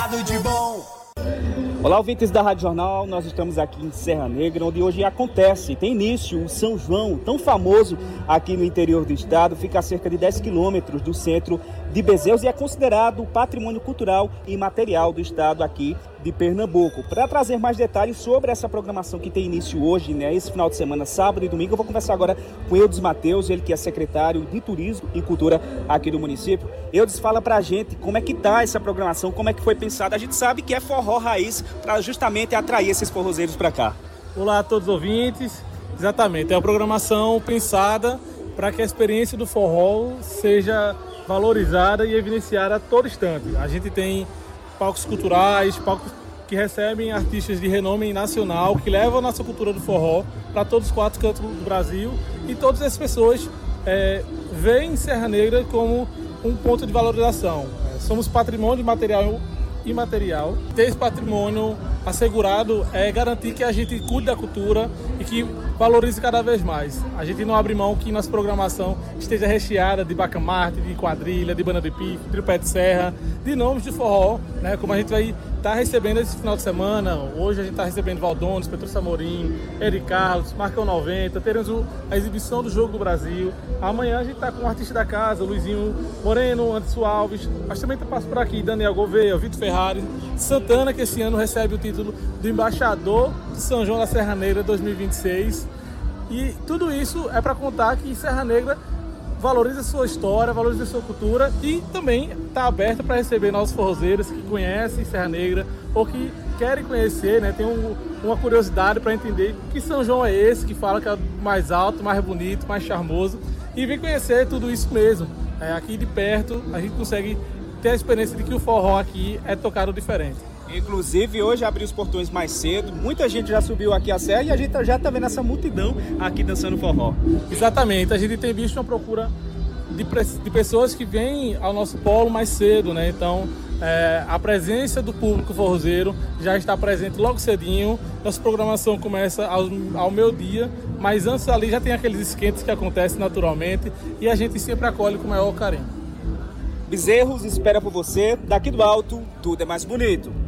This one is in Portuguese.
cercado de bom. Olá, ouvintes da Rádio Jornal, nós estamos aqui em Serra Negra, onde hoje tem início o São João, tão famoso aqui no interior do estado, fica a cerca de 10 quilômetros do centro de Bezerros e é considerado patrimônio cultural e imaterial do estado aqui de Pernambuco. Para trazer mais detalhes sobre essa programação que tem início hoje, esse final de semana, sábado e domingo, eu vou conversar agora com Eudes Mateus, ele que é secretário de Turismo e Cultura aqui do município. Eudes, fala pra gente como é que tá essa programação, como é que foi pensada. A gente sabe que é forró raiz para justamente atrair esses forrozeiros para cá. Olá a todos os ouvintes, exatamente, é uma programação pensada para que a experiência do forró seja valorizada e evidenciada a todo instante. A gente tem palcos culturais, palcos que recebem artistas de renome nacional, que levam a nossa cultura do forró para todos os 4 cantos do Brasil, e todas as pessoas veem Serra Negra como um ponto de valorização. Somos patrimônio material e imaterial. Ter esse patrimônio assegurado é garantir que a gente cuide da cultura e que valorize cada vez mais. A gente não abre mão que nossa programação esteja recheada de bacamarte, de quadrilha, de banda de pife, tripé de serra, de nomes de forró, como a gente vai estar recebendo esse final de semana. Hoje a gente está recebendo Valdones, Petrúcio Amorim, Eric Carlos, Marcão 90, teremos a exibição do Jogo do Brasil. Amanhã a gente está com o artista da casa, Luizinho Moreno, Anderson Alves, mas também passa por aqui Daniel Gouveia, Vitor Ferrari, Santana, que esse ano recebe o título do embaixador de São João da Serra Negra 2026. E tudo isso é para contar que Serra Negra valoriza a sua história, valoriza a sua cultura e também está aberta para receber novos forrozeiros que conhecem Serra Negra ou que querem conhecer, tem uma curiosidade para entender que São João é esse, que fala que é mais alto, mais bonito, mais charmoso, e vem conhecer tudo isso mesmo. Aqui de perto a gente consegue ter a experiência de que o forró aqui é tocado diferente. Inclusive, hoje abriu os portões mais cedo, muita gente já subiu aqui a serra e a gente já está vendo essa multidão aqui dançando forró. Exatamente, a gente tem visto uma procura de pessoas que vêm ao nosso polo mais cedo, Então, a presença do público forrozeiro já está presente logo cedinho. Nossa programação começa ao meio-dia, mas antes ali já tem aqueles esquentos que acontecem naturalmente e a gente sempre acolhe com o maior carinho. Bezerros espera por você, daqui do alto, tudo é mais bonito.